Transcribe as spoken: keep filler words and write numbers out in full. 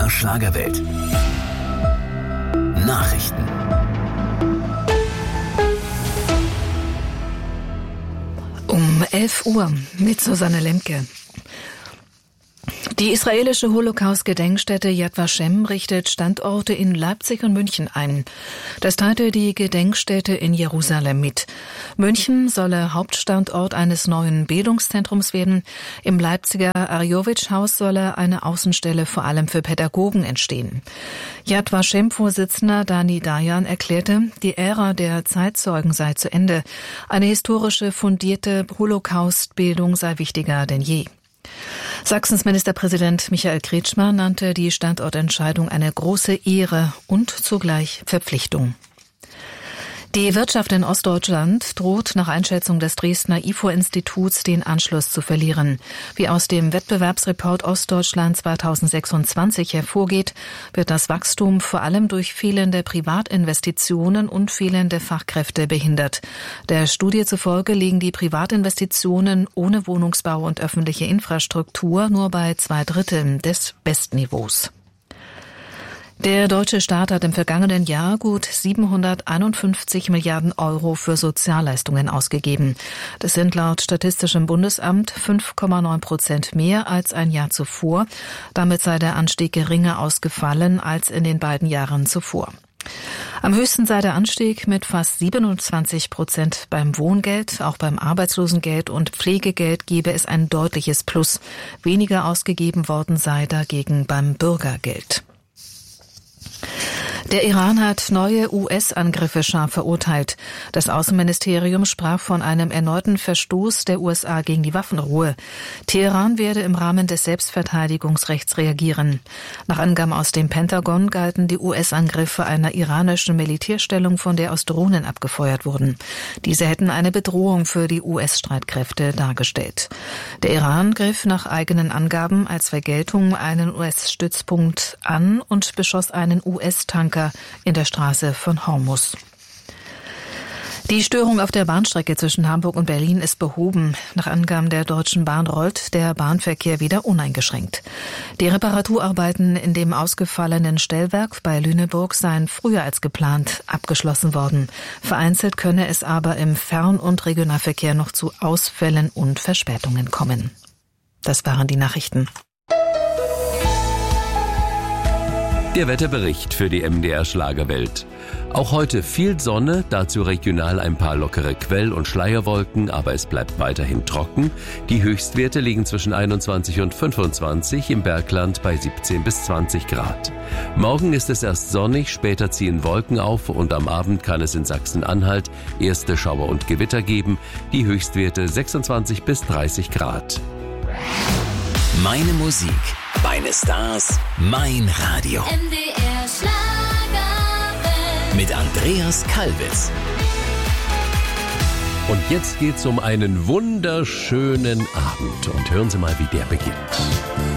R Schlagerwelt. Nachrichten. Um elf Uhr mit Susanne Lemke. Die israelische Holocaust-Gedenkstätte Yad Vashem richtet Standorte in Leipzig und München ein. Das teilte die Gedenkstätte in Jerusalem mit. München solle Hauptstandort eines neuen Bildungszentrums werden. Im Leipziger Arjowitsch-Haus solle eine Außenstelle vor allem für Pädagogen entstehen. Yad Vashem-Vorsitzender Dani Dayan erklärte, die Ära der Zeitzeugen sei zu Ende. Eine historische, fundierte Holocaust-Bildung sei wichtiger denn je. Sachsens Ministerpräsident Michael Kretschmer nannte die Standortentscheidung eine große Ehre und zugleich Verpflichtung. Die Wirtschaft in Ostdeutschland droht nach Einschätzung des Dresdner I F O-Instituts den Anschluss zu verlieren. Wie aus dem Wettbewerbsreport Ostdeutschland zweitausendsechsundzwanzig hervorgeht, wird das Wachstum vor allem durch fehlende Privatinvestitionen und fehlende Fachkräfte behindert. Der Studie zufolge liegen die Privatinvestitionen ohne Wohnungsbau und öffentliche Infrastruktur nur bei zwei Dritteln des Bestniveaus. Der deutsche Staat hat im vergangenen Jahr gut siebenhunderteinundfünfzig Milliarden Euro für Sozialleistungen ausgegeben. Das sind laut Statistischem Bundesamt fünf Komma neun Prozent mehr als ein Jahr zuvor. Damit sei der Anstieg geringer ausgefallen als in den beiden Jahren zuvor. Am höchsten sei der Anstieg mit fast siebenundzwanzig Prozent beim Wohngeld. Auch beim Arbeitslosengeld und Pflegegeld gebe es ein deutliches Plus. Weniger ausgegeben worden sei dagegen beim Bürgergeld. Der Iran hat neue U S-Angriffe scharf verurteilt. Das Außenministerium sprach von einem erneuten Verstoß der U S A gegen die Waffenruhe. Teheran werde im Rahmen des Selbstverteidigungsrechts reagieren. Nach Angaben aus dem Pentagon galten die U S-Angriffe einer iranischen Militärstellung, von der aus Drohnen abgefeuert wurden. Diese hätten eine Bedrohung für die U S-Streitkräfte dargestellt. Der Iran griff nach eigenen Angaben als Vergeltung einen U S-Stützpunkt an und beschoss einen U S-Tanker in der Straße von Hormuz. Die Störung auf der Bahnstrecke zwischen Hamburg und Berlin ist behoben. Nach Angaben der Deutschen Bahn rollt der Bahnverkehr wieder uneingeschränkt. Die Reparaturarbeiten in dem ausgefallenen Stellwerk bei Lüneburg seien früher als geplant abgeschlossen worden. Vereinzelt könne es aber im Fern- und Regionalverkehr noch zu Ausfällen und Verspätungen kommen. Das waren die Nachrichten. Der Wetterbericht für die M D R Schlagerwelt. Auch heute viel Sonne, dazu regional ein paar lockere Quell- und Schleierwolken, aber es bleibt weiterhin trocken. Die Höchstwerte liegen zwischen einundzwanzig und fünfundzwanzig, im Bergland bei siebzehn bis zwanzig Grad. Morgen ist es erst sonnig, später ziehen Wolken auf und am Abend kann es in Sachsen-Anhalt erste Schauer und Gewitter geben. Die Höchstwerte sechsundzwanzig bis dreißig Grad. Meine Musik, meine Stars, mein Radio. M D R Schlagerwelt. Mit Andreas Kalbitz. Und jetzt geht's um einen wunderschönen Abend. Und hören Sie mal, wie der beginnt.